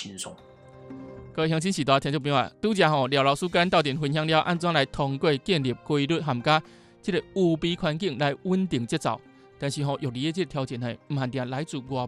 轻松。 各位乡亲时代听众朋友啊，拄则廖老师跟斗阵分享了安怎来通过建立规律含加这个有备环境来稳定节奏，但是玉里的这个条件毋限定来自外